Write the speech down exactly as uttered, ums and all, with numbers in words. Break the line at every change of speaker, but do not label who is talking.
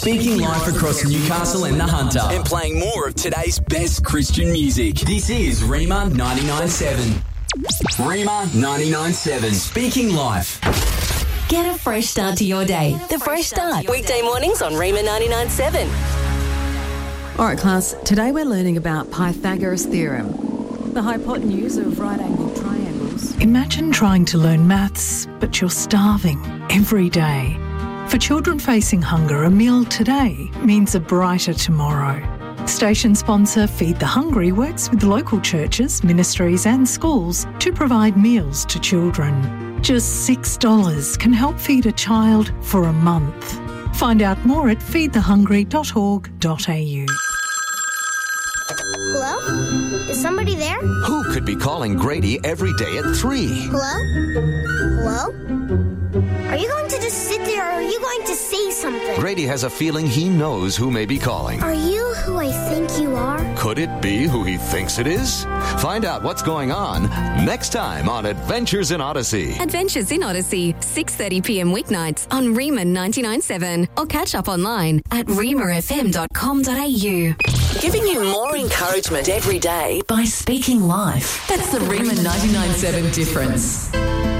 Speaking live across Newcastle and the Hunter and playing more of today's best Christian music. This is Rima ninety-nine point seven. Rima ninety-nine point seven. Speaking life.
Get a fresh start to your day. The Fresh Start. Weekday mornings on Rima ninety-nine point seven.
All right, class, today we're learning about Pythagoras' theorem, the hypotenuse of right-angled triangles.
Imagine trying to learn maths, but you're starving every day. For children facing hunger, a meal today means a brighter tomorrow. Station sponsor Feed the Hungry works with local churches, ministries and schools to provide meals to children. Just six dollars can help feed a child for a month. Find out more at feed the hungry dot org dot a u.
Hello? Is somebody there?
Who could be calling Grady every day at three?
Hello? Hello? Are you going to just sit there or are you going to say something?
Grady has a feeling he knows who may be calling.
Are you who I think you are?
Could it be who he thinks it is? Find out what's going on next time on Adventures in Odyssey.
Adventures in Odyssey, six thirty p m weeknights on Rima ninety-nine point seven or catch up online at rima f m dot com dot a u. Giving you more encouragement every day by speaking life. That's the Rima ninety-nine point seven difference.